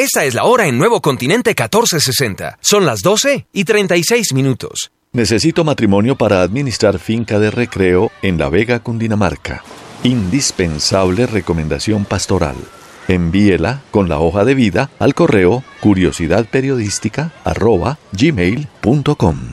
Esta es la hora en Nuevo Continente 1460. Son las 12:36. Necesito matrimonio para administrar finca de recreo en La Vega, Cundinamarca. Indispensable recomendación pastoral. Envíela con la hoja de vida al correo curiosidadperiodística@gmail.com.